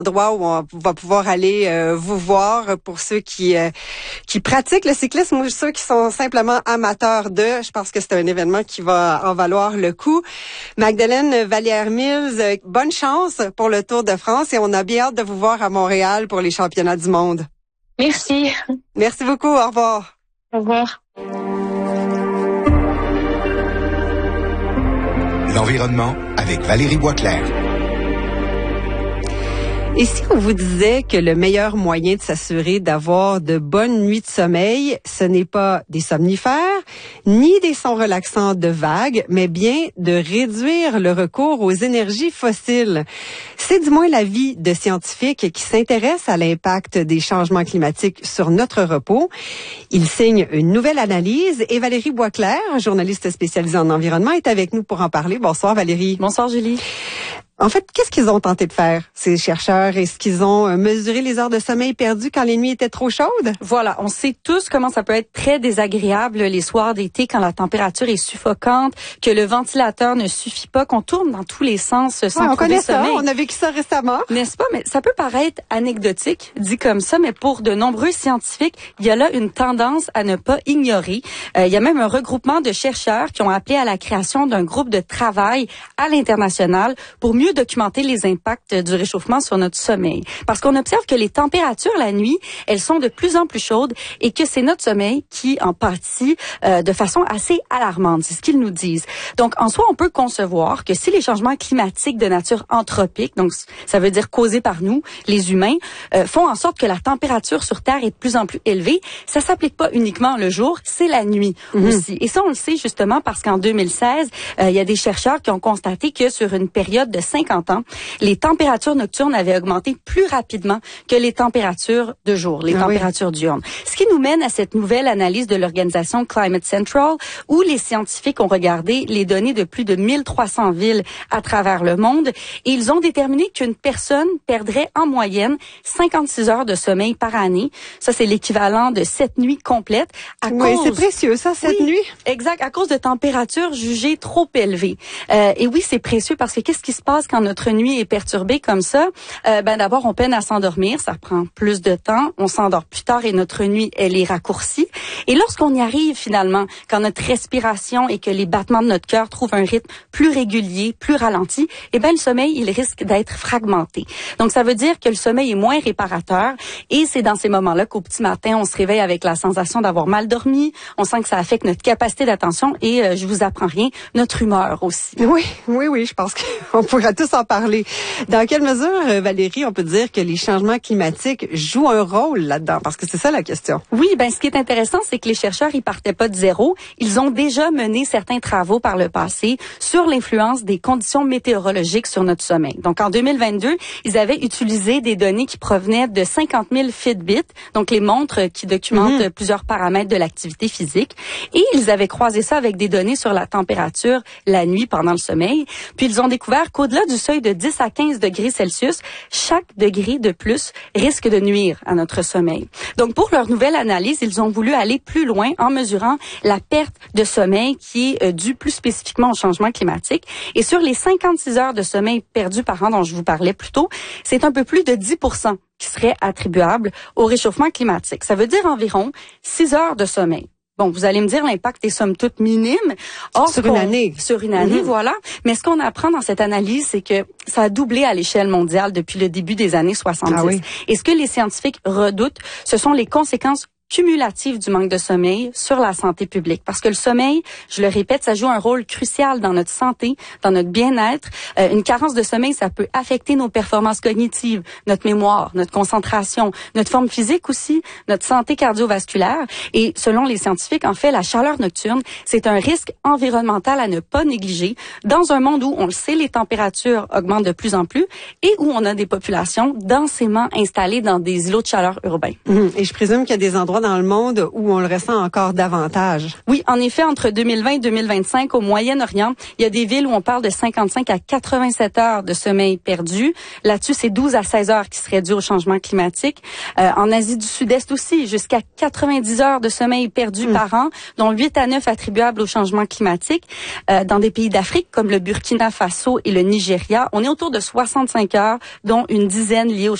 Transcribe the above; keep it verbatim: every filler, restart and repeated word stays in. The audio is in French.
endroit où on va pouvoir aller euh, vous voir pour ceux qui euh, qui pratiquent le cyclisme ou ceux qui sont simplement amateurs de. Je pense que c'est un événement qui va en valoir le coup. Magdeleine Vallière-Mills, bonne chance pour le Tour de France et on a bien hâte de vous voir à Montréal pour les championnats du monde. Merci. Merci beaucoup. Au revoir. Au revoir. L'environnement avec Valérie Boisclair. Et si on vous disait que le meilleur moyen de s'assurer d'avoir de bonnes nuits de sommeil, ce n'est pas des somnifères, ni des sons relaxants de vagues, mais bien de réduire le recours aux énergies fossiles. C'est du moins l'avis de scientifiques qui s'intéressent à l'impact des changements climatiques sur notre repos. Ils signent une nouvelle analyse et Valérie Boisclair, journaliste spécialisée en environnement, est avec nous pour en parler. Bonsoir Valérie. Bonsoir Julie. En fait, qu'est-ce qu'ils ont tenté de faire, ces chercheurs? Est-ce qu'ils ont mesuré les heures de sommeil perdues quand les nuits étaient trop chaudes? Voilà, on sait tous comment ça peut être très désagréable les soirs d'été quand la température est suffocante, que le ventilateur ne suffit pas, qu'on tourne dans tous les sens sans ouais, on trouver connaît sommeil. Ça, on a vécu ça récemment. N'est-ce pas? Mais ça peut paraître anecdotique, dit comme ça, mais pour de nombreux scientifiques, il y a là une tendance à ne pas ignorer. Euh, il y a même un regroupement de chercheurs qui ont appelé à la création d'un groupe de travail à l'international pour mieux documenter les impacts du réchauffement sur notre sommeil. Parce qu'on observe que les températures la nuit, elles sont de plus en plus chaudes et que c'est notre sommeil qui en pâtit euh, de façon assez alarmante. C'est ce qu'ils nous disent. Donc, en soi, on peut concevoir que si les changements climatiques de nature anthropique, donc ça veut dire causés par nous, les humains, euh, font en sorte que la température sur Terre est de plus en plus élevée, ça s'applique pas uniquement le jour, c'est la nuit mmh. aussi. Et ça, on le sait justement parce qu'en deux mille seize, euh, il y a des chercheurs qui ont constaté que sur une période de cinquante ans, les températures nocturnes avaient augmenté plus rapidement que les températures de jour, les ah températures oui. diurnes. Ce qui nous mène à cette nouvelle analyse de l'organisation Climate Central, où les scientifiques ont regardé les données de plus de mille trois cents villes à travers le monde et ils ont déterminé qu'une personne perdrait en moyenne cinquante-six heures de sommeil par année. Ça, c'est l'équivalent de sept nuits complètes. À oui, cause... c'est précieux, ça, sept oui, nuits. Exact, à cause de températures jugées trop élevées. Euh, et oui, c'est précieux parce que qu'est-ce qui se passe quand notre nuit est perturbée comme ça? Euh, ben d'abord, on peine à s'endormir, ça prend plus de temps, on s'endort plus tard et notre nuit, elle est raccourcie. Et lorsqu'on y arrive finalement, quand notre respiration et que les battements de notre cœur trouvent un rythme plus régulier, plus ralenti, eh ben le sommeil, il risque d'être fragmenté. Donc ça veut dire que le sommeil est moins réparateur et c'est dans ces moments-là qu'au petit matin, on se réveille avec la sensation d'avoir mal dormi, on sent que ça affecte notre capacité d'attention et euh, je vous apprends rien, notre humeur aussi. Oui, oui, oui, je pense qu'on pourra tous en parler. Dans quelle mesure, Valérie, on peut dire que les changements climatiques jouent un rôle là-dedans? Parce que c'est ça la question. Oui, ben ce qui est intéressant, c'est que les chercheurs, ils partaient pas de zéro. Ils ont déjà mené certains travaux par le passé sur l'influence des conditions météorologiques sur notre sommeil. Donc, en deux mille vingt-deux, ils avaient utilisé des données qui provenaient de cinquante mille Fitbit, donc les montres qui documentent mmh. plusieurs paramètres de l'activité physique. Et ils avaient croisé ça avec des données sur la température la nuit pendant le sommeil. Puis, ils ont découvert qu'au-delà du seuil de dix à quinze degrés Celsius, chaque degré de plus risque de nuire à notre sommeil. Donc, pour leur nouvelle analyse, ils ont voulu aller plus loin en mesurant la perte de sommeil qui est euh, due plus spécifiquement au changement climatique. Et sur les cinquante-six heures de sommeil perdues par an dont je vous parlais plus tôt, c'est un peu plus de dix pour cent qui serait attribuable au réchauffement climatique. Ça veut dire environ six heures de sommeil. Bon, vous allez me dire, l'impact est somme toute minime. Or, sur une année. Sur une année, mmh. voilà. Mais ce qu'on apprend dans cette analyse, c'est que ça a doublé à l'échelle mondiale depuis le début des années soixante-dix. Ah oui. Et ce que les scientifiques redoutent, ce sont les conséquences cumulative du manque de sommeil sur la santé publique. Parce que le sommeil, je le répète, ça joue un rôle crucial dans notre santé, dans notre bien-être. Euh, une carence de sommeil, ça peut affecter nos performances cognitives, notre mémoire, notre concentration, notre forme physique aussi, notre santé cardiovasculaire. Et selon les scientifiques, en fait, la chaleur nocturne, c'est un risque environnemental à ne pas négliger dans un monde où, on le sait, les températures augmentent de plus en plus et où on a des populations densément installées dans des îlots de chaleur urbains. Mmh. Et je présume qu'il y a des endroits dans le monde où on le ressent encore davantage. Oui, en effet, entre deux mille vingt et deux mille vingt-cinq, au Moyen-Orient, il y a des villes où on parle de cinquante-cinq à quatre-vingt-sept heures de sommeil perdu. Là-dessus, c'est douze à seize heures qui seraient dues au changement climatique. Euh, en Asie du Sud-Est aussi, jusqu'à quatre-vingt-dix heures de sommeil perdu mmh. par an, dont huit à neuf attribuables au changement climatique. Euh, dans des pays d'Afrique, comme le Burkina Faso et le Nigeria, on est autour de soixante-cinq heures, dont une dizaine liées au